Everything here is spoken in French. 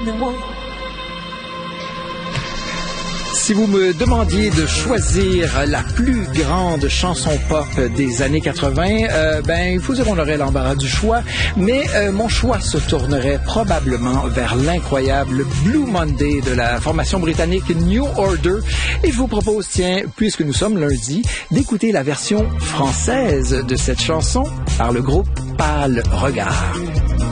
Si vous me demandiez de choisir la plus grande chanson pop des années 80, il faut dire qu'on aurait l'embarras du choix, mais mon choix se tournerait probablement vers l'incroyable Blue Monday de la formation britannique New Order. Et je vous propose, puisque nous sommes lundi, d'écouter la version française de cette chanson par le groupe Pâle Regard.